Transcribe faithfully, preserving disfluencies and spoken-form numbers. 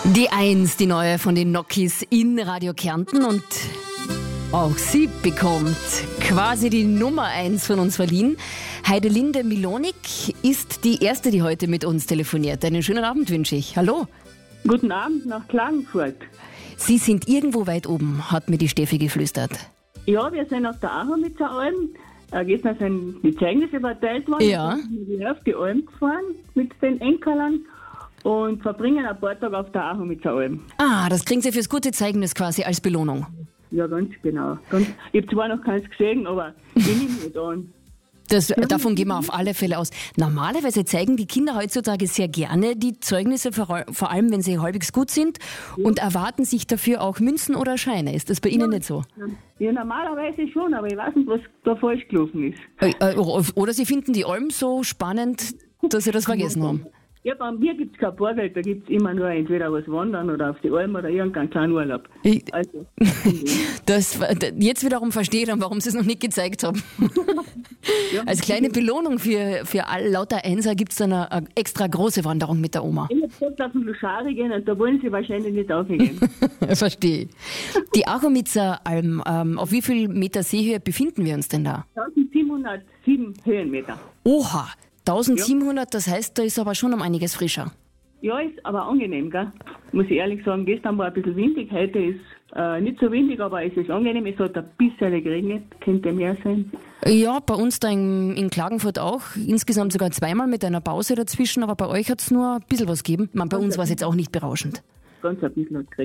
Die Eins, die neue von den Nokis in Radio Kärnten, und auch sie bekommt quasi die Nummer eins von uns verliehen. Heidelinde Milonik ist die erste, die heute mit uns telefoniert. Einen schönen Abend wünsche ich. Hallo. Guten Abend nach Klagenfurt. Sie sind irgendwo weit oben, hat mir die Steffi geflüstert. Ja, wir sind auf der Achomitzer Alm. Äh, gestern sind die Zeugnisse verteilt worden. Ja. Wir sind auf die Alm gefahren mit den Enkelern und verbringen ein paar Tage auf der Achomitzer Alm. Ah, das kriegen Sie fürs gute Zeugnis quasi als Belohnung. Ja, ganz genau. Ganz, ich habe zwar noch keins gesehen, aber ich nehme nicht an. Das, davon gehen wir auf alle Fälle aus. Normalerweise zeigen die Kinder heutzutage sehr gerne die Zeugnisse, vor, vor allem wenn sie halbwegs gut sind, ja, und erwarten sich dafür auch Münzen oder Scheine. Ist das bei Ihnen ja nicht so? Ja, normalerweise schon, aber ich weiß nicht, was da falsch gelaufen ist. Oder Sie finden die Alm so spannend, dass Sie das vergessen haben. Ja, bei mir gibt es kein Bargeld, da gibt es immer nur entweder was wandern oder auf die Alm oder irgendeinen kleinen Urlaub. Ich, also, das, jetzt wiederum verstehe ich dann, warum Sie es noch nicht gezeigt haben. Ja, als kleine Belohnung für, für all, lauter Einser gibt es dann eine, eine extra große Wanderung mit der Oma. Ich habe gesagt, auf den Luschari gehen und da wollen Sie wahrscheinlich nicht aufgehen. Verstehe. Die Achomitzer Alm, ähm, auf wie viel Meter Seehöhe befinden wir uns denn da? eintausendsiebenhundertsieben Höhenmeter. Oha! eintausendsiebenhundert, das heißt, da ist aber schon um einiges frischer. Ja, ist aber angenehm, gell? Muss ich ehrlich sagen. Gestern war ein bisschen windig, heute ist äh, nicht so windig, aber es ist angenehm. Es hat ein bisschen geregnet, könnte mehr sein. Ja, bei uns da in, in Klagenfurt auch. Insgesamt sogar zweimal mit einer Pause dazwischen, aber bei euch hat es nur ein bisschen was gegeben. Man, bei uns war es jetzt auch nicht berauschend. Ganz ein bisschen hat